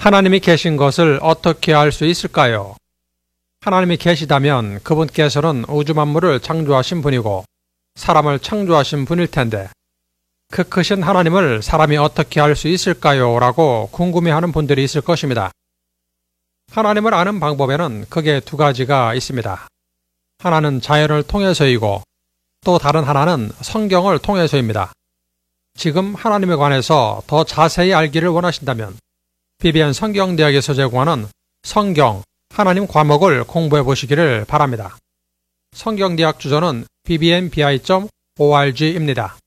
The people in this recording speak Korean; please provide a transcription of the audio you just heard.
하나님이 계신 것을 어떻게 알 수 있을까요? 하나님이 계시다면 그분께서는 우주 만물을 창조하신 분이고 사람을 창조하신 분일 텐데 그 크신 하나님을 사람이 어떻게 알 수 있을까요? 라고 궁금해하는 분들이 있을 것입니다. 하나님을 아는 방법에는 크게 두 가지가 있습니다. 하나는 자연을 통해서이고 또 다른 하나는 성경을 통해서입니다. 지금 하나님에 관해서 더 자세히 알기를 원하신다면 BBN 성경대학에서 제공하는 성경, 하나님 과목을 공부해 보시기를 바랍니다. 성경대학 주소는 bbnbi.org입니다.